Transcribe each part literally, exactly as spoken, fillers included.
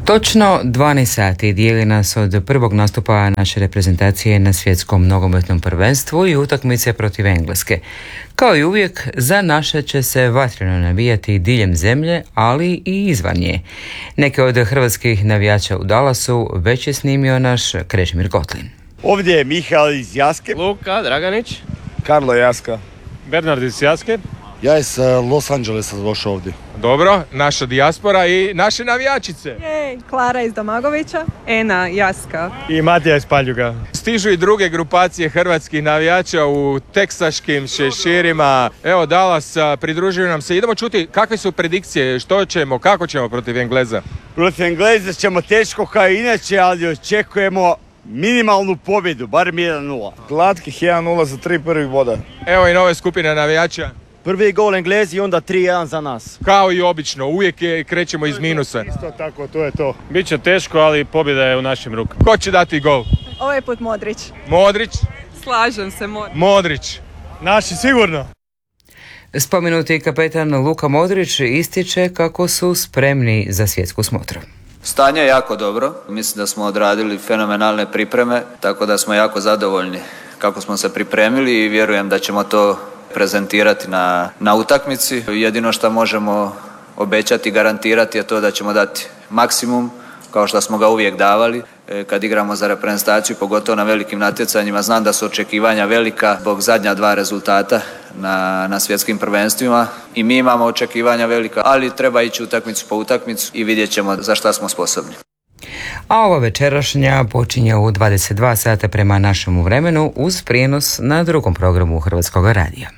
Točno dvanaest sati dijeli nas od prvog nastupa naše reprezentacije na svjetskom nogometnom prvenstvu i utakmice protiv Engleske. Kao i uvijek, za naše će se vatreno navijati diljem zemlje, ali i izvan nje. Neke od hrvatskih navijača u Dallasu već je snimio naš Krešimir Gotlin. Ovdje je Mihael iz Jaske, Luka Draganić, Karlo Jaska, Bernard iz Jaske. Ja iz Los Angelesa došao ovdje. Dobro, naša dijaspora i naše navijačice. Jej, Klara iz Domagovića. Ena Jaska. I Matija iz Paljuga. Stižu i druge grupacije hrvatskih navijača u teksaškim šeširima. Evo Dallas, pridružuju nam se. Idemo čuti kakve su predikcije, što ćemo, kako ćemo protiv Engleza. Protiv Engleza ćemo teško kao inače, ali očekujemo minimalnu pobjedu, barem jedan nula. Glatkih jedan nula za tri prvih boda. Evo i nove skupine navijača. Prvi gol Englezi i onda tri jedan za nas. Kao i obično, uvijek je, krećemo iz minusa. Isto tako, to je to. Biće teško, ali pobjeda je u našim rukama. Ko će dati gol? Ovaj put Modrić. Modrić? Slažem se, Modrić. Modrić. Naši sigurno. Spomenuti kapetan Luka Modrić ističe kako su spremni za svjetsku smotru. Stanje je jako dobro, mislim da smo odradili fenomenalne pripreme, tako da smo jako zadovoljni kako smo se pripremili i vjerujem da ćemo to prezentirati na, na utakmici. Jedino što možemo obećati i garantirati je to da ćemo dati maksimum, kao što smo ga uvijek davali kad igramo za reprezentaciju, pogotovo na velikim natjecanjima. Znam da su očekivanja velika zbog zadnja dva rezultata na, na svjetskim prvenstvima i mi imamo očekivanja velika, ali treba ići utakmicu po utakmicu i vidjet ćemo za šta smo sposobni. A ova večerašnja počinje u dvadeset dva sata prema našemu vremenu uz prijenos na drugom programu Hrvatskog radija.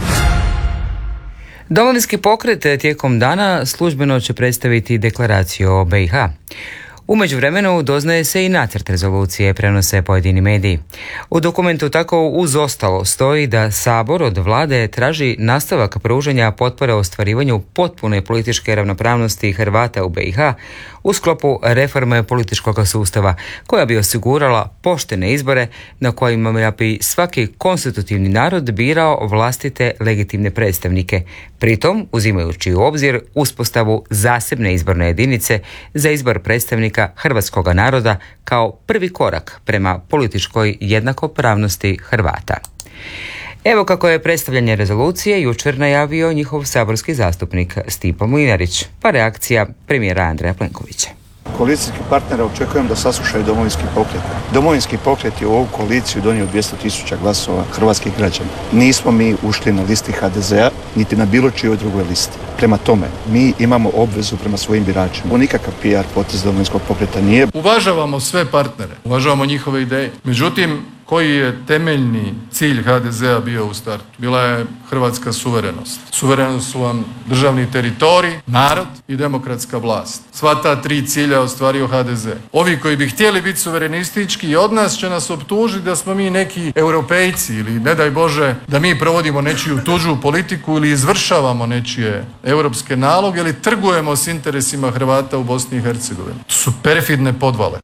Domovinski pokret tijekom dana službeno će predstaviti deklaraciju o B i H. U međuvremenu doznaje se i nacrt rezolucije, prenose pojedini mediji. U dokumentu tako uz ostalo stoji da Sabor od vlade traži nastavak pružanja potpore ostvarivanju potpune političke ravnopravnosti Hrvata u B i H u sklopu reforme političkog sustava koja bi osigurala poštene izbore na kojima bi svaki konstitutivni narod birao vlastite legitimne predstavnike, pritom uzimajući u obzir uspostavu zasebne izborne jedinice za izbor predstavnika hrvatskog naroda kao prvi korak prema političkoj jednakopravnosti Hrvata. Evo kako je predstavljanje rezolucije jučer najavio njihov saborski zastupnik Stipo Mlinarić, pa reakcija premijera Andreja Plenkovića. Koalicijskih partnera očekujem da saslušaju Domovinski pokret. Domovinski pokret je u ovu koaliciju donio dvjesto tisuća glasova hrvatskih građana. Nismo mi ušli na listi H D Z-a, niti na bilo čijoj drugoj listi. Prema tome, mi imamo obvezu prema svojim biračima. Ovo nikakav P R potez Domovinskog pokreta nije. Uvažavamo sve partnere, uvažavamo njihove ideje. Međutim, koji je temeljni cilj H D Z-a bio u startu? Bila je hrvatska suverenost. Suverenost su vam državni teritorij, narod i demokratska vlast. Sva ta tri cilja ostvario H D Z. Ovi koji bi htjeli biti suverenistički od nas će nas optužiti da smo mi neki europejci ili ne daj Bože da mi provodimo nečiju tuđu politiku ili izvršavamo nečije europske naloge ili trgujemo s interesima Hrvata u Bosni i Hercegovini. To su perfidne podvale.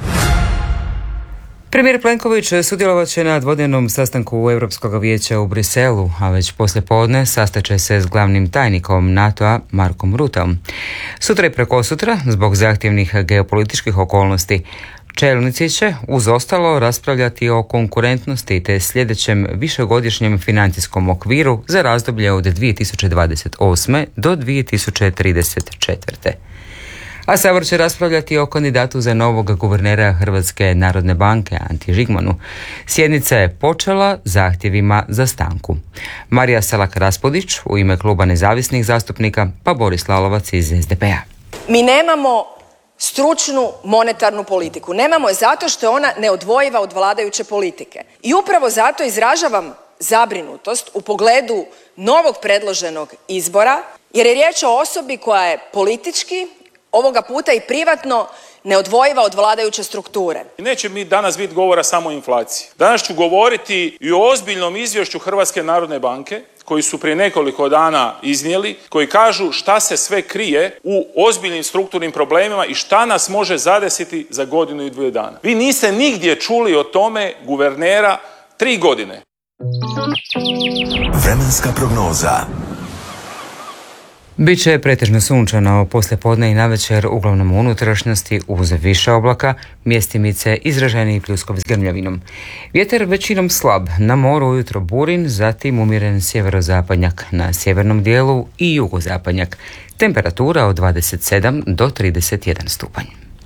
Premijer Plenković sudjelovat će na dvodnevnom sastanku Europskog vijeća u Briselu, a već poslijepodne sastaće se s glavnim tajnikom NATO-a Markom Rutom. Sutra i prekosutra, zbog zahtjevnih geopolitičkih okolnosti, čelnici će uz ostalo raspravljati o konkurentnosti te sljedećem višegodišnjem financijskom okviru za razdoblje od dvije tisuće dvadeset osme do dvije tisuće trideset četvrte. A Sabor će raspravljati o kandidatu za novog guvernera Hrvatske narodne banke Anti Žigmanu. Sjednica je počela zahtjevima za stanku. Marija Selak-Raspudić u ime kluba nezavisnih zastupnika, pa Boris Lalovac iz S D P-a. Mi nemamo stručnu monetarnu politiku. Nemamo je zato što je ona neodvojiva od vladajuće politike. I upravo zato izražavam zabrinutost u pogledu novog predloženog izbora, jer je riječ o osobi koja je politički, ovoga puta i privatno, neodvojiva od vladajuće strukture. Neće mi danas biti govora samo o inflaciji. Danas ću govoriti i o ozbiljnom izvješću Hrvatske narodne banke, koji su prije nekoliko dana iznijeli, koji kažu šta se sve krije u ozbiljnim strukturnim problemima i šta nas može zadesiti za godinu i dvije dana. Vi niste nigdje čuli o tome guvernera tri godine. Vremenska prognoza. Biće pretežno sunčano poslijepodne i navečer, uglavnom u unutrašnjosti uz više oblaka, mjestimice izraženi pljuskovi s grmljavinom. Vjetar većinom slab, na moru ujutro burin, zatim umjeren sjeverozapadnjak, na sjevernom dijelu i jugozapadnjak. Temperatura od dvadeset sedam do trideset jedan stupanj.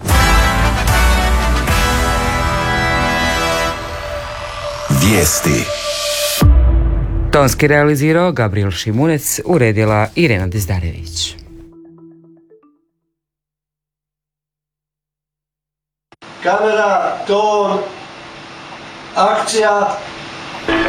Vijesti. Tonski realizirao Gabriel Šimunec, uredila Irena Dizdarević. Kamera, ton, akcija.